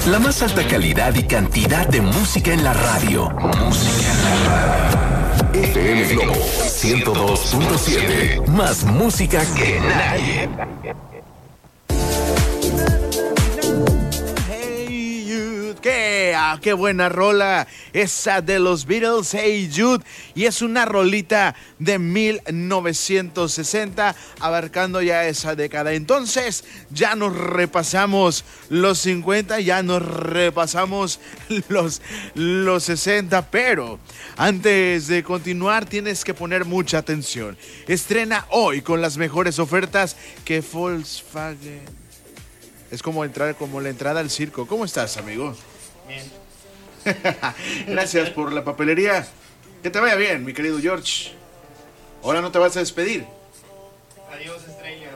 La más alta calidad y cantidad de música en la radio. Música en la radio. FM Globo 102.7. Más música que nadie. ¡Qué buena rola! Esa de los Beatles, Hey Jude. Y es una rolita de 1960, abarcando ya esa década. Entonces, ya nos repasamos los 50, ya nos repasamos los 60. Pero antes de continuar, tienes que poner mucha atención. Estrena hoy con las mejores ofertas que Volkswagen. Es como la entrada al circo. ¿Cómo estás, amigo? Bien. Gracias por la papelería. Que te vaya bien, mi querido George. Ahora no te vas a despedir. Adiós, estrella.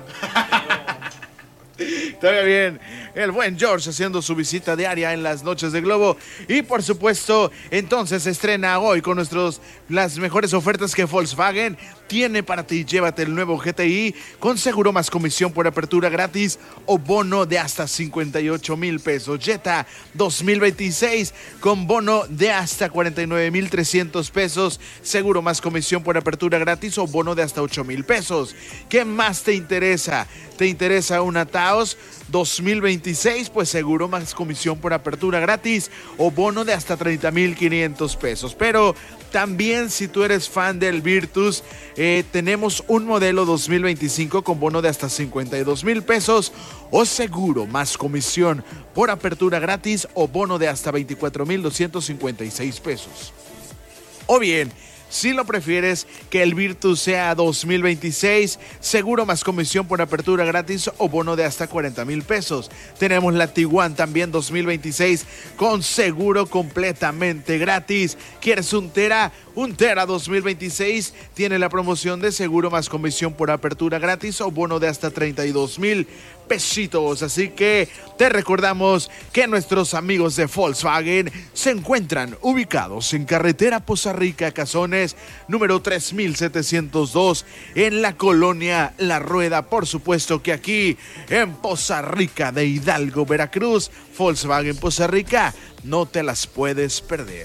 Te vaya bien. El buen George haciendo su visita diaria en las noches de Globo. Y por supuesto, entonces estrena hoy con las mejores ofertas que Volkswagen tiene para ti. Llévate el nuevo GTI con seguro más comisión por apertura gratis o bono de hasta 58,000 pesos. Jetta 2026 con bono de hasta 49,300 pesos. Seguro más comisión por apertura gratis o bono de hasta 8,000 pesos. ¿Qué más te interesa? ¿Te interesa una Taos 2026? Pues seguro más comisión por apertura gratis o bono de hasta 30,500 pesos. Pero también si tú eres fan del Virtus, tenemos un modelo 2025 con bono de hasta 52,000 pesos o seguro más comisión por apertura gratis o bono de hasta 24,256 pesos. O bien, si lo prefieres que el Virtus sea 2026, seguro más comisión por apertura gratis o bono de hasta 40,000 pesos. Tenemos la Tiguan también 2026 con seguro completamente gratis. ¿Quieres un Tera? Un Tera 2026 tiene la promoción de seguro más comisión por apertura gratis o bono de hasta 32,000 pesitos. Así que te recordamos que nuestros amigos de Volkswagen se encuentran ubicados en carretera Poza Rica, Cazones, número 3702, en la colonia La Rueda. Por supuesto que aquí en Poza Rica de Hidalgo, Veracruz, Volkswagen Poza Rica, no te las puedes perder.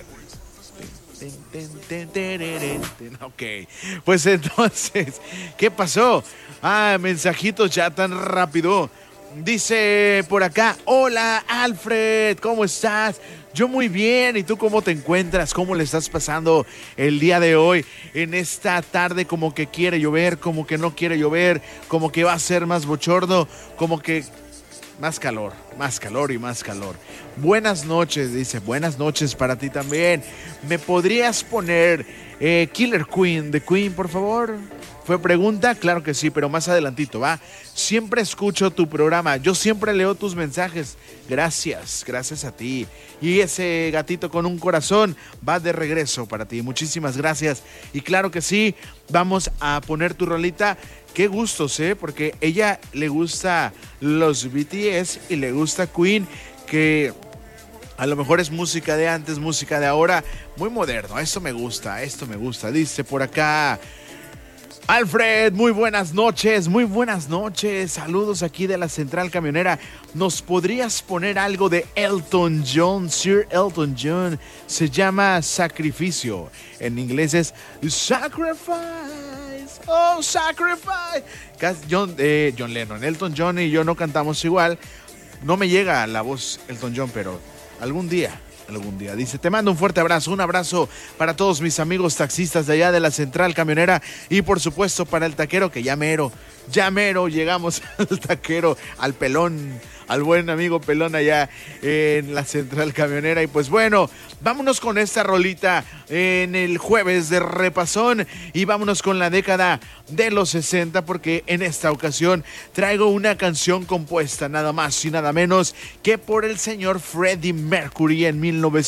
Ok, pues entonces, ¿qué pasó? Mensajitos ya tan rápido. Dice por acá, hola Alfred, ¿cómo estás? Yo muy bien, ¿y tú cómo te encuentras? ¿Cómo le estás pasando el día de hoy? En esta tarde como que quiere llover, como que no quiere llover, como que va a ser más bochorno, como que más calor y más calor. Buenas noches, dice, buenas noches para ti también. ¿Me podrías poner Killer Queen de Queen, por favor? ¿Fue pregunta? Claro que sí, pero más adelantito, ¿va? Siempre escucho tu programa, yo siempre leo tus mensajes. Gracias a ti. Y ese gatito con un corazón va de regreso para ti. Muchísimas gracias. Y claro que sí, vamos a poner tu rolita. Qué gustos, porque ella le gusta los BTS y le gusta Queen, que a lo mejor es música de antes, música de ahora, muy moderno. Esto me gusta. Dice por acá Alfred, muy buenas noches. Saludos aquí de la Central Camionera. ¿Nos podrías poner algo de Elton John? Sir Elton John. Se llama Sacrificio. En inglés es Sacrifice. Oh, Sacrifice. John Lennon. Elton John y yo no cantamos igual. No me llega la voz Elton John, pero algún día. Dice, te mando un fuerte abrazo, un abrazo para todos mis amigos taxistas de allá de la Central Camionera y por supuesto para el taquero que ya mero llegamos al taquero, al pelón, al buen amigo pelón allá en la Central Camionera. Y pues bueno, vámonos con esta rolita en el jueves de repasón y vámonos con la década de los 60 porque en esta ocasión traigo una canción compuesta nada más y nada menos que por el señor Freddie Mercury en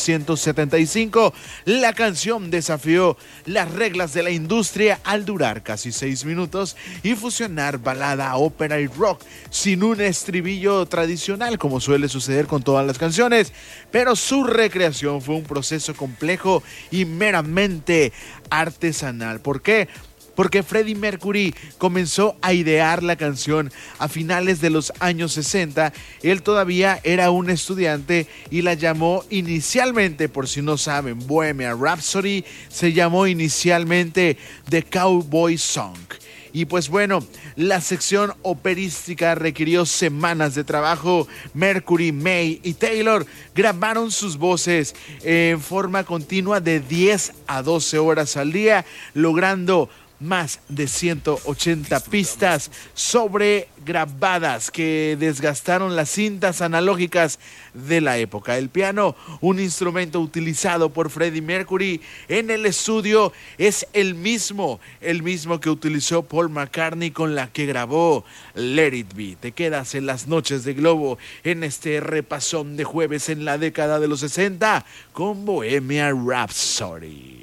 1975. La canción desafió las reglas de la industria al durar casi 6 minutos y fusionar balada, ópera y rock sin un estribillo tradicional como suele suceder con todas las canciones, pero su recreación fue un proceso complejo y meramente artesanal. ¿Por qué? porque Freddie Mercury comenzó a idear la canción a finales de los años 60. Él todavía era un estudiante y la llamó inicialmente, por si no saben, Bohemian Rhapsody se llamó inicialmente The Cowboy Song. Y pues bueno, la sección operística requirió semanas de trabajo. Mercury, May y Taylor grabaron sus voces en forma continua de 10 a 12 horas al día, logrando más de 180 pistas sobregrabadas que desgastaron las cintas analógicas de la época. El piano, un instrumento utilizado por Freddie Mercury en el estudio, es el mismo que utilizó Paul McCartney con la que grabó Let It Be. Te quedas en las noches de Globo en este repasón de jueves en la década de los 60 con Bohemian Rhapsody.